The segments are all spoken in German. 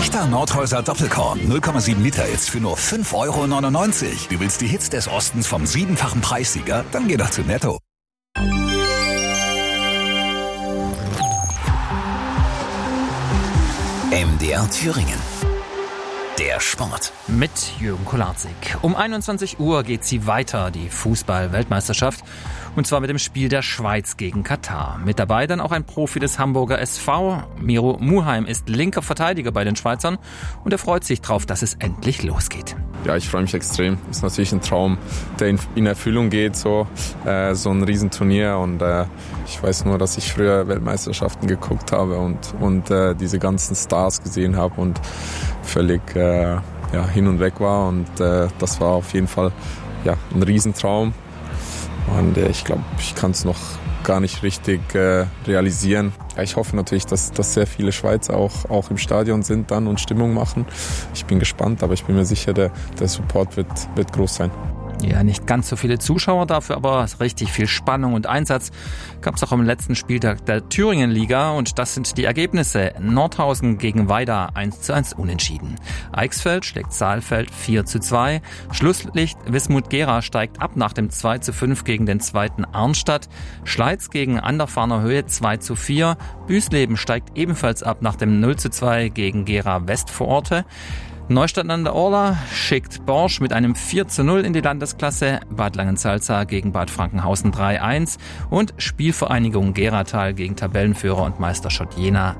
Echter Nordhäuser Doppelkorn 0,7 Liter jetzt für nur 5,99 €. Du willst die Hits des Ostens vom 7-fachen Preissieger? Dann geh doch zu Netto. MDR Thüringen. Der Sport. Mit Jürgen Kolarzig. Um 21 Uhr geht sie weiter, die Fußball-Weltmeisterschaft. Und zwar mit dem Spiel der Schweiz gegen Katar. Mit dabei dann auch ein Profi des Hamburger SV. Miro Muheim ist linker Verteidiger bei den Schweizern. Und er freut sich drauf, dass es endlich losgeht. Ja, ich freue mich extrem. Ist natürlich ein Traum, der in Erfüllung geht, so ein Riesenturnier. Und ich weiß nur, dass ich früher Weltmeisterschaften geguckt habe und diese ganzen Stars gesehen habe und völlig hin und weg war. Und das war auf jeden Fall ein Riesentraum. Und ich glaube, ich kann es noch gar nicht richtig realisieren. Ja, ich hoffe natürlich, dass sehr viele Schweizer auch im Stadion sind dann und Stimmung machen. Ich bin gespannt, aber ich bin mir sicher, der Support wird groß sein. Ja, nicht ganz so viele Zuschauer dafür, aber richtig viel Spannung und Einsatz gab es auch am letzten Spieltag der Thüringen-Liga und das sind die Ergebnisse. Nordhausen gegen Weida 1:1 unentschieden. Eichsfeld schlägt Saalfeld 4:2. Schlusslicht Wismut-Gera steigt ab nach dem 2:5 gegen den zweiten Arnstadt. Schleiz gegen Anderfarner Höhe 2:4. Büsleben steigt ebenfalls ab nach dem 0:2 gegen Gera Westvororte. Neustadt an der Orla schickt Borsch mit einem 4:0 in die Landesklasse, Bad Langensalza gegen Bad Frankenhausen 3:1 und Spielvereinigung Geratal gegen Tabellenführer und Meister Schott Jena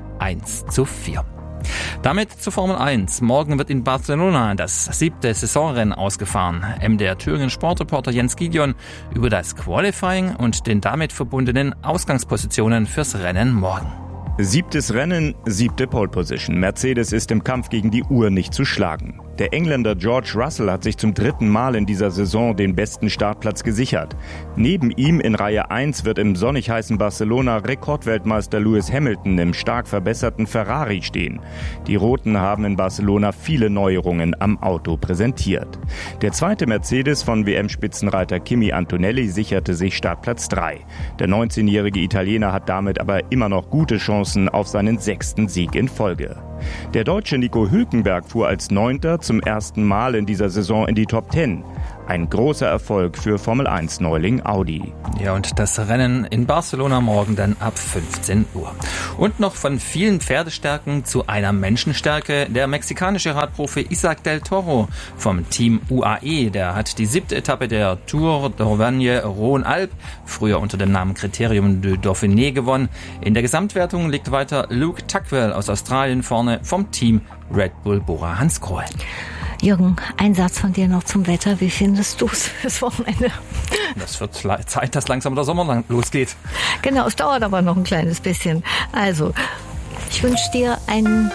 1:4. Damit zur Formel 1. Morgen wird in Barcelona das 7. Saisonrennen ausgefahren. MDR Thüringen Sportreporter Jens Gideon über das Qualifying und den damit verbundenen Ausgangspositionen fürs Rennen morgen. 7. Rennen, 7. Pole Position. Mercedes ist im Kampf gegen die Uhr nicht zu schlagen. Der Engländer George Russell hat sich zum 3. Mal in dieser Saison den besten Startplatz gesichert. Neben ihm in Reihe 1 wird im sonnig heißen Barcelona Rekordweltmeister Lewis Hamilton im stark verbesserten Ferrari stehen. Die Roten haben in Barcelona viele Neuerungen am Auto präsentiert. Der zweite Mercedes von WM-Spitzenreiter Kimi Antonelli sicherte sich Startplatz 3. Der 19-jährige Italiener hat damit aber immer noch gute Chancen auf seinen 6. Sieg in Folge. Der Deutsche Nico Hülkenberg fuhr als 9. zum ersten Mal in dieser Saison in die Top 10. Ein großer Erfolg für Formel-1-Neuling Audi. Ja, und das Rennen in Barcelona morgen dann ab 15 Uhr. Und noch von vielen Pferdestärken zu einer Menschenstärke. Der mexikanische Radprofi Isaac del Toro vom Team UAE, der hat die 7. Etappe der Tour d'Auvergne-Rhône-Alpes, früher unter dem Namen Criterium du Dauphiné, gewonnen. In der Gesamtwertung liegt weiter Luke Tuckwell aus Australien vorne vom Team Red Bull Bora-Hansgrohe. Jürgen, ein Satz von dir noch zum Wetter. Wie findest du es fürs Wochenende? Das wird Zeit, dass langsam der Sommer losgeht. Genau, es dauert aber noch ein kleines bisschen. Also, ich wünsche dir einen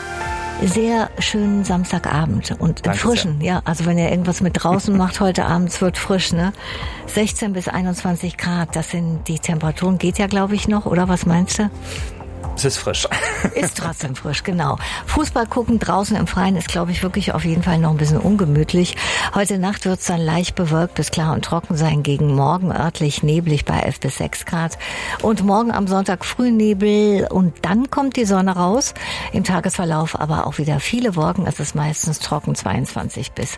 sehr schönen Samstagabend und einen frischen. Ja, also wenn ihr irgendwas mit draußen macht heute Abend, es wird frisch, ne? 16 bis 21 Grad, das sind die Temperaturen. Geht ja, glaube ich, noch, oder was meinst du? Es ist frisch. Ist trotzdem frisch, genau. Fußball gucken draußen im Freien ist, glaube ich, wirklich auf jeden Fall noch ein bisschen ungemütlich. Heute Nacht wird es dann leicht bewölkt bis klar und trocken sein. Gegen morgen örtlich neblig bei 11 bis 6 Grad. Und morgen am Sonntag Frühnebel und dann kommt die Sonne raus. Im Tagesverlauf aber auch wieder viele Wolken. Es ist meistens trocken, 22 bis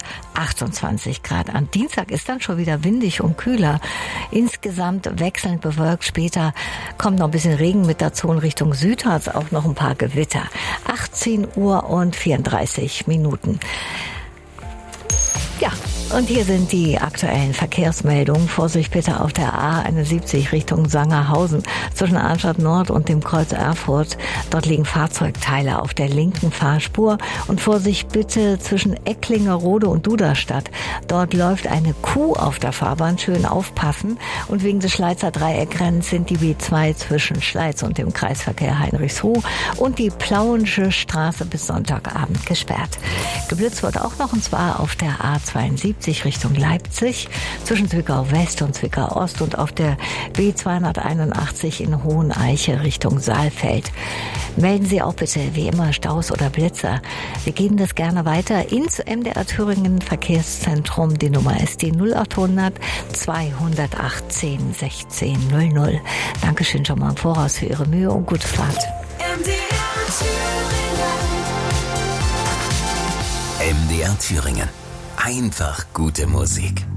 28 Grad. Am Dienstag ist dann schon wieder windig und kühler. Insgesamt wechselnd bewölkt. Später kommt noch ein bisschen Regen mit dazu in Richtung Süden. Hat es auch noch ein paar Gewitter. 18 Uhr und 34 Minuten. Ja, und hier sind die aktuellen Verkehrsmeldungen. Vorsicht bitte auf der A71 Richtung Sangerhausen zwischen Arnstadt Nord und dem Kreuz Erfurt. Dort liegen Fahrzeugteile auf der linken Fahrspur. Und Vorsicht bitte zwischen Ecklingerode und Duderstadt. Dort läuft eine Kuh auf der Fahrbahn. Schön aufpassen. Und wegen des Schleizer Dreieckrennens sind die B2 zwischen Schleiz und dem Kreisverkehr Heinrichshoh und die Plauensche Straße bis Sonntagabend gesperrt. Geblitzt wird auch noch, und zwar auf der A72 Richtung Leipzig zwischen Zwickau West und Zwickau Ost und auf der B281 in Hoheneiche Richtung Saalfeld. Melden Sie auch bitte wie immer Staus oder Blitzer. Wir geben das gerne weiter ins MDR Thüringen Verkehrszentrum. Die Nummer ist die 0800 218 16 00. Dankeschön schon mal im Voraus für Ihre Mühe und gute Fahrt. MDR Thüringen. MDR Thüringen. Einfach gute Musik.